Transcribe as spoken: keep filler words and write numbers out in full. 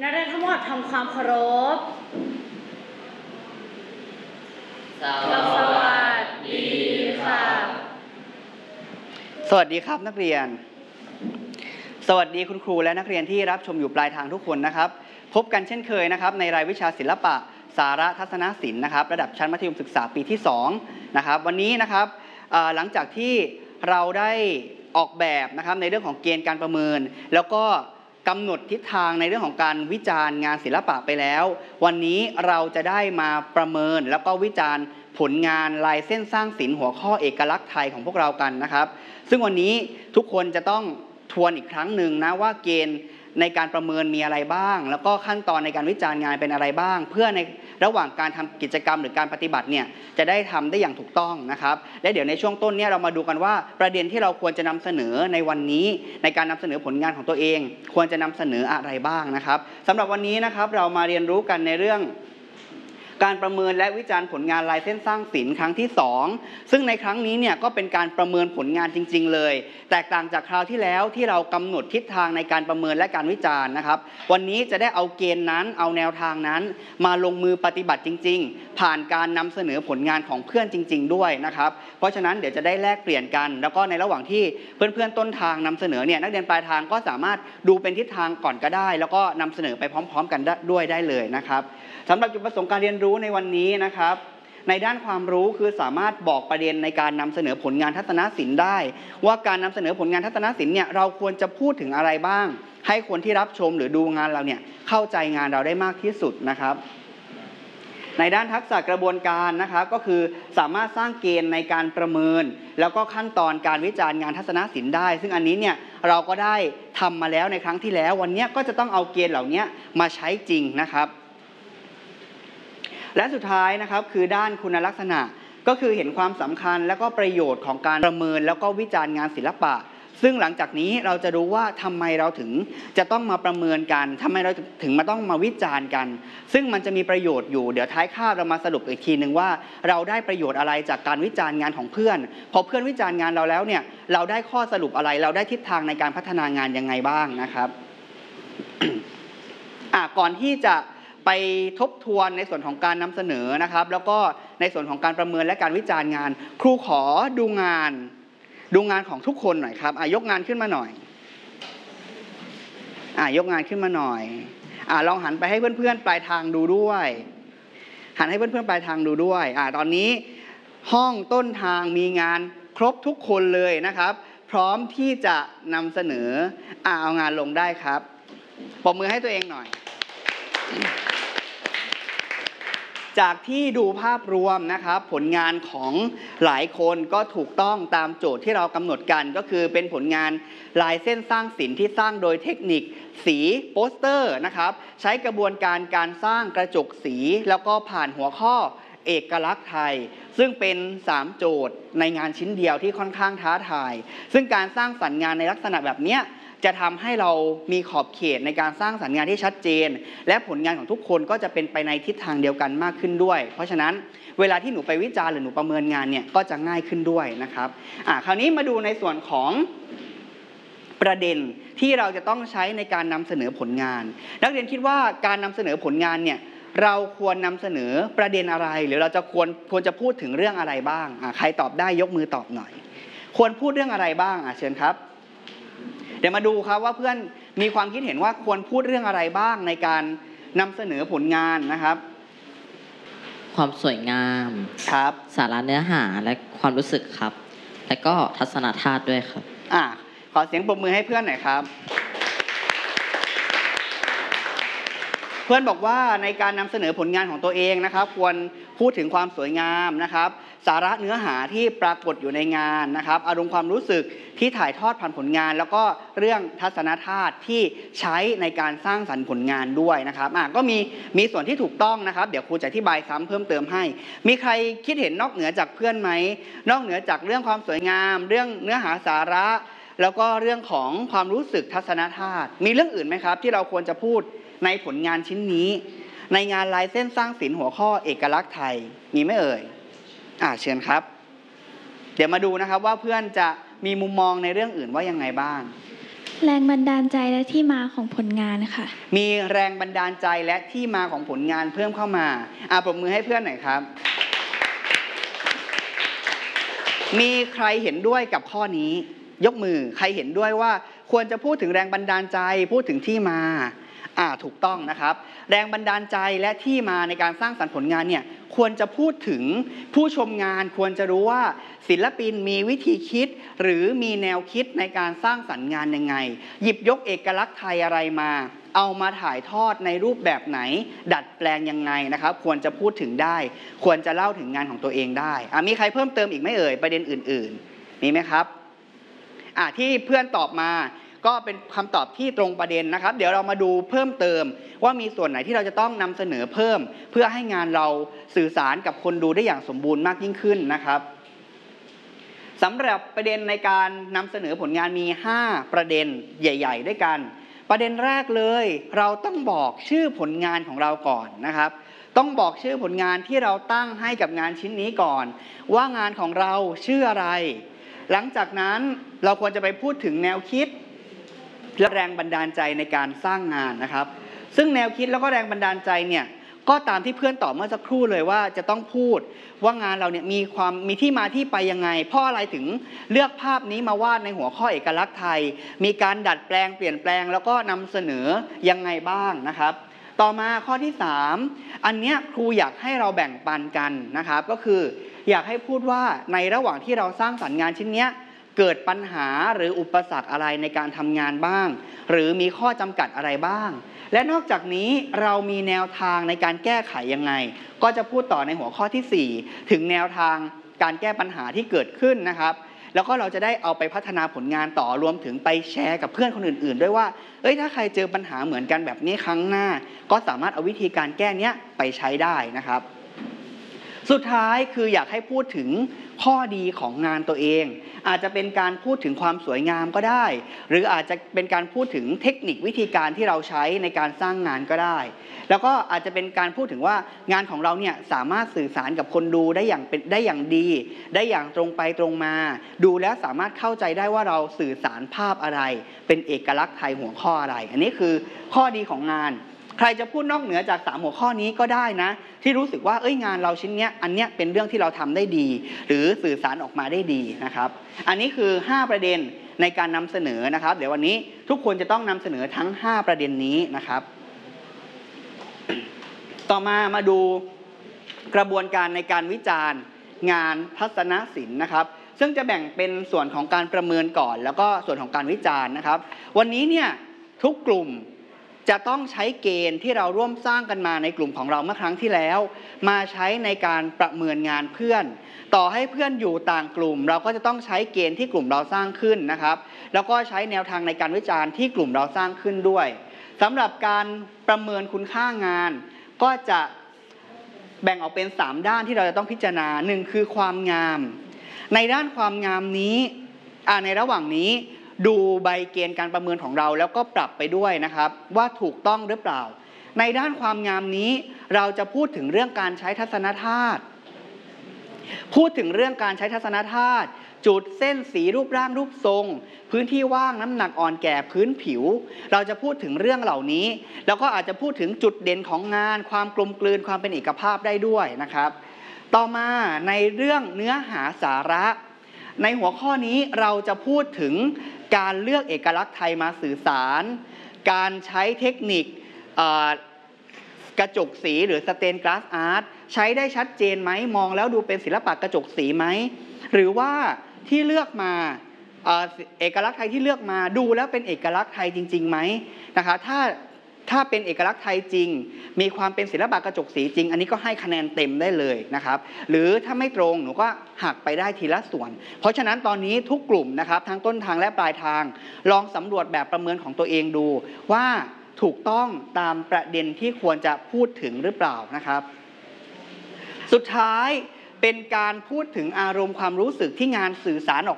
นักเรียนทั้งหมดทำความเคารพสวัสดีค่ะสวัสดีครับนักเรียนสวัสดีคุณครูและนักเรียนที่รับชมอยู่ปลายทางทุกคนนะครับพบกันเช่นเคยนะครับในรายวิชาศิลปะสาระทัศนศิลป์นะครับระดับชั้นมัธยมศึกษาปีที่สองนะครับวันนี้นะครับหลังจากที่เราได้ออกแบบนะครับในเรื่องของเกณฑ์การประเมินแล้วก็กำหนดทิศทางในเรื่องของการวิจารณ์งานศิลปะไปแล้ววันนี้เราจะได้มาประเมินแล้วก็วิจารณ์ผลงานลายเส้นสร้างศิลป์หัวข้อเอกลักษณ์ไทยของพวกเรากันนะครับซึ่งวันนี้ทุกคนจะต้องทวนอีกครั้งหนึ่งนะว่าเกณฑ์ในการประเมินมีอะไรบ้างแล้วก็ขั้นตอนในการวิจารณ์งานเป็นอะไรบ้างเพื่อในระหว่างการทำกิจกรรมหรือการปฏิบัติเนี่ยจะได้ทำได้อย่างถูกต้องนะครับและเดี๋ยวในช่วงต้นเนี่ยเรามาดูกันว่าประเด็นที่เราควรจะนำเสนอในวันนี้ในการนำเสนอผลงานของตัวเองควรจะนำเสนออะไรบ้างนะครับสำหรับวันนี้นะครับเรามาเรียนรู้กันในเรื่องการประเมินและวิจารณ์ผลงานลายเส้นสร้างศิลป์ครั้งที่สองซึ่งในครั้งนี้เนี่ยก็เป็นการประเมินผลงานจริงๆเลยแตกต่างจากคราวที่แล้วที่เรากำหนดทิศทางในการประเมินและการวิจารณ์นะครับวันนี้จะได้เอาเกณฑ์นั้นเอาแนวทางนั้นมาลงมือปฏิบัติจริงๆผ่านการนำเสนอผลงานของเพื่อนจริงๆด้วยนะครับเพราะฉะนั้นเดี๋ยวจะได้แลกเปลี่ยนกันแล้วก็ในระหว่างที่เพื่อนๆต้นทางนำเสนอเนี่ยนักเรียนปลายทางก็สามารถดูเป็นทิศทางก่อนก็ได้แล้วก็นำเสนอไปพร้อมๆกันด้วยได้เลยนะครับสำหรับจุดประสงค์การเรียนรู้ในวันนี้นะครับในด้านความรู้คือสามารถบอกประเด็นในการนำเสนอผลงานทัศนศิลป์ได้ว่าการนำเสนอผลงานทัศนศิลป์เนี่ยเราควรจะพูดถึงอะไรบ้างให้คนที่รับชมหรือดูงานเราเนี่ยเข้าใจงานเราได้มากที่สุดนะครับในด้านทักษะกระบวนการนะครับก็คือสามารถสร้างเกณฑ์ในการประเมินแล้วก็ขั้นตอนการวิจารณ์งานทัศนศิลป์ได้ซึ่งอันนี้เนี่ยเราก็ได้ทำมาแล้วในครั้งที่แล้ววันนี้ก็จะต้องเอาเกณฑ์เหล่านี้มาใช้จริงนะครับและสุดท้ายนะครับคือด้านคุณลักษณะก็คือเห็นความสำคัญและก็ประโยชน์ของการประเมินแล้วก็วิจารณ์งานศิลปะซึ่งหลังจากนี้เราจะรู้ว่าทำไมเราถึงจะต้องมาประเมินกันทำไมเราถึงมาต้องมาวิจารณ์กันซึ่งมันจะมีประโยชน์อยู่เดี๋ยวท้ายคาบเรามาสรุปอีกทีนึงว่าเราได้ประโยชน์อะไรจากการวิจารณ์งานของเพื่อนพอเพื่อนวิจารณ์งานเราแล้วเนี่ยเราได้ข้อสรุปอะไรเราได้ทิศทางในการพัฒนางานยังไงบ้างนะครับ อ่ะก่อนที่จะไปทบทวนในส่วนของการนำเสนอนะครับแล้วก็ในส่วนของการประเมินและการวิจารณ์งานครูขอดูงานดูงานของทุกคนหน่อยครับอ่ะยกงานขึ้นมาหน่อยอ่ะยกงานขึ้นมาหน่อยอ่ะลองหันไปให้เพื่อนๆปลายทางดูด้วยหันให้เพื่อนๆปลายทางดูด้วยอ่ะตอนนี้ห้องต้นทางมีงานครบทุกคนเลยนะครับพร้อมที่จะนำเสนออ่ะเอางานลงได้ครับปรบมือให้ตัวเองหน่อยจากที่ดูภาพรวมนะครับผลงานของหลายคนก็ถูกต้องตามโจทย์ที่เรากำหนดกันก็คือเป็นผลงานลายเส้นสร้างศิลป์ที่สร้างโดยเทคนิคสีโปสเตอร์นะครับใช้กระบวนการการสร้างกระจกสีแล้วก็ผ่านหัวข้อเอกลักษณ์ไทยซึ่งเป็นสามโจทย์ในงานชิ้นเดียวที่ค่อนข้างท้าทายซึ่งการสร้างสรรค์งานในลักษณะแบบนี้จะทำให้เรามีขอบเขตในการสร้างสรรค์งานที่ชัดเจนและผลงานของทุกคนก็จะเป็นไปในทิศทางเดียวกันมากขึ้นด้วยเพราะฉะนั้นเวลาที่หนูไปวิจารณ์หรือหนูประเมินงานเนี่ยก็จะง่ายขึ้นด้วยนะครับอ่ะคราวนี้มาดูในส่วนของประเด็นที่เราจะต้องใช้ในการนำเสนอผลงานนักเรียนคิดว่าการนำเสนอผลงานเนี่ยเราควรนำเสนอประเด็นอะไรหรือเราจะควรควรจะพูดถึงเรื่องอะไรบ้างอ่ะใครตอบได้ยกมือตอบหน่อยควรพูดเรื่องอะไรบ้างอ่ะเชิญครับเดี๋ยวมาดูครับว่าเพื่อนมีความคิดเห็นว่าควรพูดเรื่องอะไรบ้างในการนำเสนอผลงานนะครับความสวยงามครับสาระเนื้อหาและความรู้สึกครับและก็ทัศนธาตุด้วยครับอ่ะขอเสียงปรบมือให้เพื่อนหน่อยครับเพื่อนบอกว่าในการนำเสนอผลงานของตัวเองนะครับควรพูดถึงความสวยงามนะครับสาระเนื้อหาที่ปรากฏอยู่ในงานนะครับอารมณ์ความรู้สึกที่ถ่ายทอดผ่านผลงานแล้วก็เรื่องทัศนธาตุที่ใช้ในการสร้างสรรค์ผลงานด้วยนะครับอ่ะก็มีมีส่วนที่ถูกต้องนะครับเดี๋ยวครูจะอธิบายซ้ำเพิ่มเติมให้มีใครคิดเห็นนอกเหนือจากเพื่อนไหมนอกเหนือจากเรื่องความสวยงามเรื่องเนื้อหาสาระแล้วก็เรื่องของความรู้สึกทัศนธาตุมีเรื่องอื่นไหมครับที่เราควรจะพูดในผลงานชิ้นนี้ในงานลายเส้นสร้างศิลป์หัวข้อเอกลักษณ์ไทยมีไหมเอ่ยอ่าเชิญครับเดี๋ยวมาดูนะครับว่าเพื่อนจะมีมุมมองในเรื่องอื่นว่ายังไงบ้างแรงบันดาลใจและที่มาของผลงานค่ะมีแรงบันดาลใจและที่มาของผลงานเพิ่มเข้ามาอ่ะปรบมือให้เพื่อนหน่อยครับ มีใครเห็นด้วยกับข้อนี้ยกมือใครเห็นด้วยว่าควรจะพูดถึงแรงบันดาลใจพูดถึงที่มาอ่าถูกต้องนะครับแรงบันดาลใจและที่มาในการสร้างสรรค์ผลงานเนี่ยควรจะพูดถึงผู้ชมงานควรจะรู้ว่าศิลปินมีวิธีคิดหรือมีแนวคิดในการสร้างสรรค์งานยังไงหยิบยกเอกลักษณ์ไทยอะไรมาเอามาถ่ายทอดในรูปแบบไหนดัดแปลงยังไงนะครับควรจะพูดถึงได้ควรจะเล่าถึงงานของตัวเองได้อ่ะมีใครเพิ่มเติมอีกไหมเอ่ยประเด็นอื่นๆมีไหมครับอ่ะที่เพื่อนตอบมาก็เป็นคำตอบที่ตรงประเด็นนะครับเดี๋ยวเรามาดูเพิ่มเติมว่ามีส่วนไหนที่เราจะต้องนำเสนอเพิ่มเพื่อให้งานเราสื่อสารกับคนดูได้อย่างสมบูรณ์มากยิ่งขึ้นนะครับสำหรับประเด็นในการนำเสนอผลงานมีห้าประเด็นใหญ่ๆด้วยกันประเด็นแรกเลยเราต้องบอกชื่อผลงานของเราก่อนนะครับต้องบอกชื่อผลงานที่เราตั้งให้กับงานชิ้นนี้ก่อนว่างานของเราชื่ออะไรหลังจากนั้นเราควรจะไปพูดถึงแนวคิดและแรงบันดาลใจในการสร้างงานนะครับซึ่งแนวคิดแล้วก็แรงบันดาลใจเนี่ยก็ตามที่เพื่อนตอบเมื่อสักครู่เลยว่าจะต้องพูดว่างานเราเนี่ยมีความมีที่มาที่ไปยังไงเพราะอะไรถึงเลือกภาพนี้มาวาดในหัวข้อเอกลักษณ์ไทยมีการดัดแปลงเปลี่ยนแปลงแล้วก็นำเสนอยังไงบ้างนะครับต่อมาข้อที่สามอันเนี้ยครูอยากให้เราแบ่งปันกันนะครับก็คืออยากให้พูดว่าในระหว่างที่เราสร้างสรรค์งานชิ้นเนี้ยเกิดปัญหาหรืออุปสรรคอะไรในการทำงานบ้างหรือมีข้อจำกัดอะไรบ้างและนอกจากนี้เรามีแนวทางในการแก้ไขยังไงก็จะพูดต่อในหัวข้อที่สี่ถึงแนวทางการแก้ปัญหาที่เกิดขึ้นนะครับแล้วก็เราจะได้เอาไปพัฒนาผลงานต่อรวมถึงไปแชร์กับเพื่อนคนอื่นๆด้วยว่าเอ้ยถ้าใครเจอปัญหาเหมือนกันแบบนี้ครั้งหน้าก็สามารถเอาวิธีการแก้เนี้ยไปใช้ได้นะครับสุดท้ายคืออยากให้พูดถึงข้อดีของงานตัวเองอาจจะเป็นการพูดถึงความสวยงามก็ได้หรืออาจจะเป็นการพูดถึงเทคนิควิธีการที่เราใช้ในการสร้างงานก็ได้แล้วก็อาจจะเป็นการพูดถึงว่างานของเราเนี่ยสามารถสื่อสารกับคนดูได้อย่างเป็นได้อย่างดีได้อย่างตรงไปตรงมาดูแล้วสามารถเข้าใจได้ว่าเราสื่อสารภาพอะไรเป็นเอกลักษณ์ไทยหัวข้ออะไรอันนี้คือข้อดีของงานใครจะพูดนอกเหนือจากสามหัวข้อนี้ก็ได้นะที่รู้สึกว่าเอ้ยงานเราชิ้นเนี้ยอันเนี้ยเป็นเรื่องที่เราทำได้ดีหรือสื่อสารออกมาได้ดีนะครับอันนี้คือห้าประเด็นในการนำเสนอนะครับเดี๋ยววันนี้ทุกคนจะต้องนำเสนอทั้งห้าประเด็นนี้นะครับต่อมามาดูกระบวนการในการวิจารณ์งานทัศนศิลป์นะครับซึ่งจะแบ่งเป็นส่วนของการประเมินก่อนแล้วก็ส่วนของการวิจารณ์นะครับวันนี้เนี่ยทุกกลุ่มจะต้องใช้เกณฑ์ที่เราร่วมสร้างกันมาในกลุ่มของเราเมื่อครั้งที่แล้วมาใช้ในการประเมินงานเพื่อนต่อให้เพื่อนอยู่ต่างกลุ่มเราก็จะต้องใช้เกณฑ์ที่กลุ่มเราสร้างขึ้นนะครับแล้วก็ใช้แนวทางในการวิจารณ์ที่กลุ่มเราสร้างขึ้นด้วยสำหรับการประเมินคุณค่างานก็จะแบ่งออกเป็นสามด้านที่เราจะต้องพิจารณาหนึ่งคือความงามในด้านความงามนี้ในระหว่างนี้ดูใบเกณฑ์การประเมินของเราแล้วก็ปรับไปด้วยนะครับว่าถูกต้องหรือเปล่าในด้านความงามนี้เราจะพูดถึงเรื่องการใช้ทัศนธาตุพูดถึงเรื่องการใช้ทัศนธาตุจุดเส้นสีรูปร่างรูปทรงพื้นที่ว่างน้ำหนักอ่อนแก่พื้นผิวเราจะพูดถึงเรื่องเหล่านี้แล้วก็อาจจะพูดถึงจุดเด่นของงานความกลมกลืนความเป็นเอกภาพได้ด้วยนะครับต่อมาในเรื่องเนื้อหาสาระในหัวข้อนี้เราจะพูดถึงการเลือกเอกลักษณ์ไทยมาสื่อสารการใช้เทคนิคกระจกสีหรือสเตนกลาสอาร์ตใช้ได้ชัดเจนไหมมองแล้วดูเป็นศิลปะกระจกสีไหมหรือว่าที่เลือกมาเอกลักษณ์ไทยที่เลือกมาดูแล้วเป็นเอกลักษณ์ไทยจริงๆไหมนะคะถ้าถ้าเป็นเอกลักษณ์ไทยจริงมีความเป็นศิลปะกระจกสีจริงอันนี้ก็ให้คะแนนเต็มได้เลยนะครับหรือถ้าไม่ตรงหนูก็หักไปได้ทีละส่วนเพราะฉะนั้นตอนนี้ทุกกลุ่มนะครับทั้งต้นทางและปลายทางลองสำรวจแบบประเมินของตัวเองดูว่าถูกต้องตามประเด็นที่ควรจะพูดถึงหรือเปล่านะครับสุดท้ายเป็นการพูดถึงอารมณ์ความรู้สึกที่งานสื่อสารออก